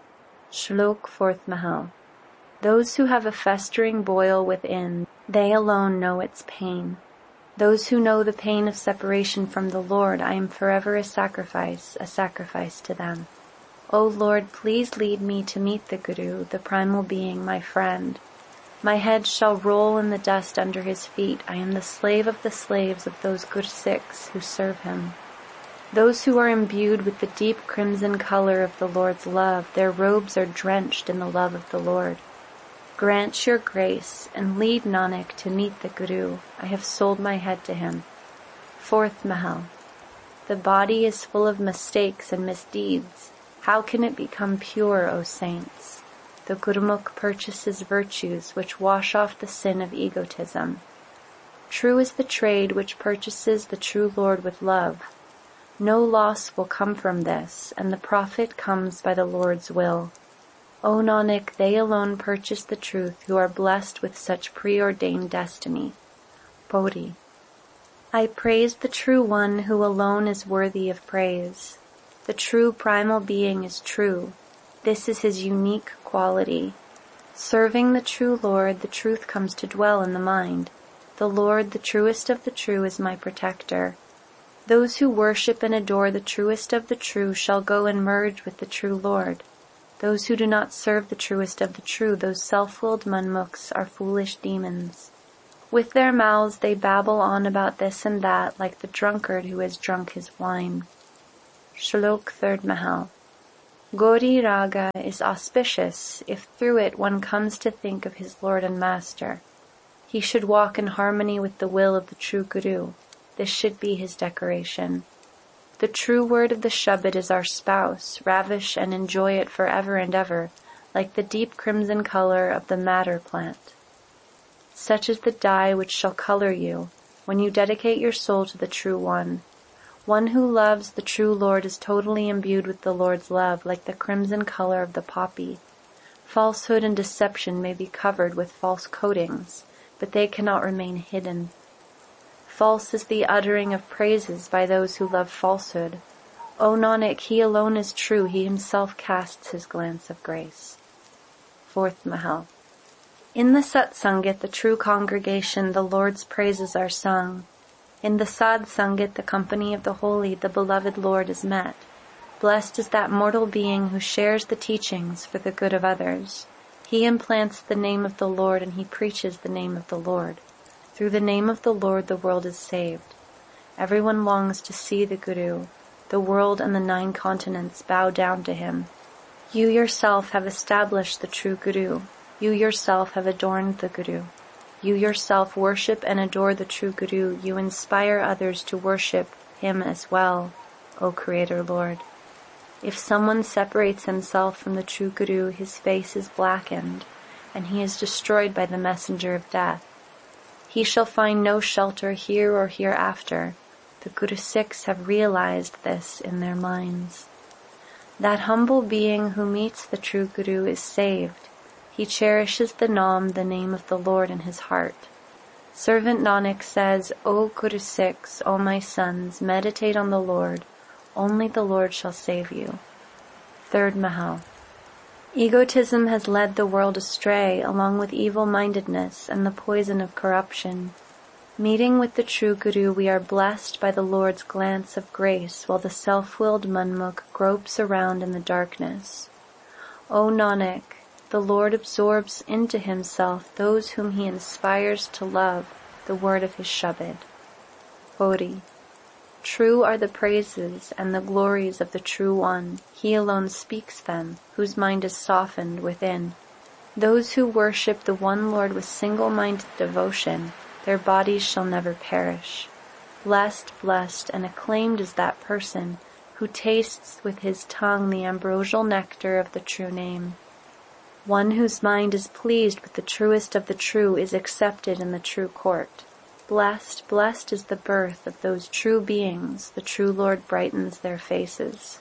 Shlok Fourth Mahal. Those who have a festering boil within, they alone know its pain. Those who know the pain of separation from the Lord, I am forever a sacrifice, a sacrifice to them. O Lord, please lead me to meet the Guru, the primal being, my friend. My head shall roll in the dust under his feet. I am the slave of the slaves of those Gursikhs who serve him. Those who are imbued with the deep crimson color of the Lord's love, their robes are drenched in the love of the Lord. Grant your grace and lead Nanak to meet the Guru. I have sold my head to him. Fourth Mahal. The body is full of mistakes and misdeeds. How can it become pure, O saints? The Gurmukh purchases virtues which wash off the sin of egotism. True is the trade which purchases the true Lord with love. No loss will come from this, and the profit comes by the Lord's will. O Nanak, they alone purchase the truth who are blessed with such preordained destiny. Bodhi. I praise the True One who alone is worthy of praise. The true primal being is true. This is his unique quality. Serving the true Lord, the truth comes to dwell in the mind. The Lord, the truest of the true, is my protector. Those who worship and adore the truest of the true shall go and merge with the true Lord. Those who do not serve the truest of the true, those self-willed manmukhs, are foolish demons. With their mouths they babble on about this and that, like the drunkard who has drunk his wine. Shlok third Mahal. Gauri Raga is auspicious if through it one comes to think of his Lord and Master. He should walk in harmony with the will of the true Guru. This should be his decoration. The true word of the Shabad is our spouse. Ravish and enjoy it forever and ever, like the deep crimson color of the madder plant. Such is the dye which shall color you when you dedicate your soul to the True One. One who loves the true Lord is totally imbued with the Lord's love, like the crimson color of the poppy. Falsehood and deception may be covered with false coatings, but they cannot remain hidden. False is the uttering of praises by those who love falsehood. O Nanak, he alone is true, he himself casts his glance of grace. Fourth Mahal. In the Satsangit, the true congregation, the Lord's praises are sung. In the Sad Sangit, the company of the holy, the beloved Lord is met. Blessed is that mortal being who shares the teachings for the good of others. He implants the name of the Lord and he preaches the name of the Lord. Through the name of the Lord the world is saved. Everyone longs to see the Guru. The world and the nine continents bow down to him. You yourself have established the true Guru. You yourself have adorned the Guru. You yourself worship and adore the true Guru. You inspire others to worship him as well, O Creator Lord. If someone separates himself from the true Guru, his face is blackened, and he is destroyed by the messenger of death. He shall find no shelter here or hereafter. The Guru Sikhs have realized this in their minds. That humble being who meets the true Guru is saved. He cherishes the Naam, the name of the Lord, in his heart. Servant Nanak says, O Guru Sikhs, O my sons, meditate on the Lord. Only the Lord shall save you. Third Mahal. Egotism has led the world astray, along with evil-mindedness and the poison of corruption. Meeting with the true Guru, we are blessed by the Lord's glance of grace, while the self-willed manmukh gropes around in the darkness. O Nanak, the Lord absorbs into himself those whom he inspires to love the word of his Shabad. Bodhi. True are the praises and the glories of the True One. He alone speaks them, whose mind is softened within. Those who worship the one Lord with single-minded devotion, their bodies shall never perish. Blessed, blessed, and acclaimed is that person who tastes with his tongue the ambrosial nectar of the true name. One whose mind is pleased with the truest of the true is accepted in the true court. Blessed, blessed is the birth of those true beings, the true Lord brightens their faces.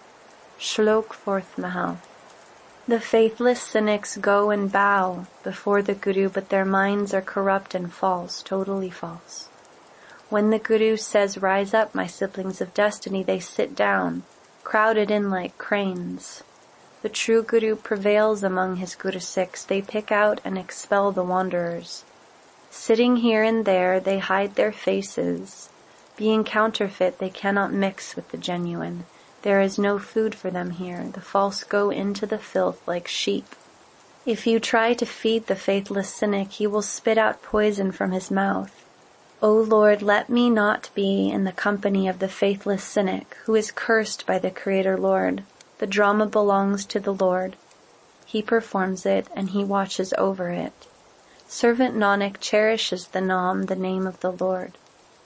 Shlok fourth Mahal. The faithless cynics go and bow before the Guru, but their minds are corrupt and false, totally false. When the Guru says, rise up, my siblings of destiny, they sit down, crowded in like cranes. The true Guru prevails among his Guru Sikhs. They pick out and expel the wanderers. Sitting here and there, they hide their faces. Being counterfeit, they cannot mix with the genuine. There is no food for them here. The false go into the filth like sheep. If you try to feed the faithless cynic, he will spit out poison from his mouth. O Lord, let me not be in the company of the faithless cynic, who is cursed by the Creator Lord. The drama belongs to the Lord. He performs it, and he watches over it. Servant Nanak cherishes the Naam, the name of the Lord.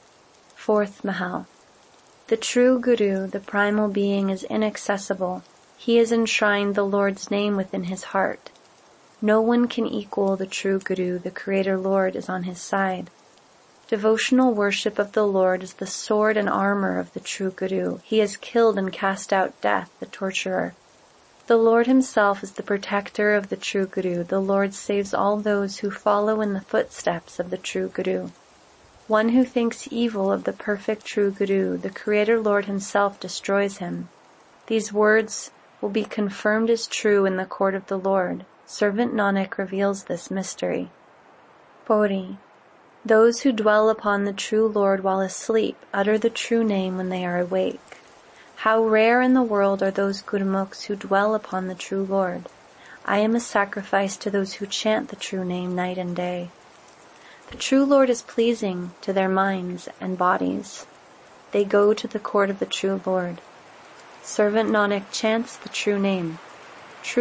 Fourth Mahal. The true Guru, the primal being, is inaccessible. He has enshrined the Lord's name within his heart. No one can equal the true Guru. The Creator Lord is on his side. Devotional worship of the Lord is the sword and armor of the true Guru. He has killed and cast out death, the torturer. The Lord himself is the protector of the true Guru. The Lord saves all those who follow in the footsteps of the true Guru. One who thinks evil of the perfect true Guru, the Creator Lord himself destroys him. These words will be confirmed as true in the court of the Lord. Servant Nanak reveals this mystery. Bodhi. Those who dwell upon the true Lord while asleep utter the true name when they are awake. How rare in the world are those Gurmukhs who dwell upon the true Lord. I am a sacrifice to those who chant the true name night and day. The true Lord is pleasing to their minds and bodies. They go to the court of the true Lord. Servant Nanak chants the true name.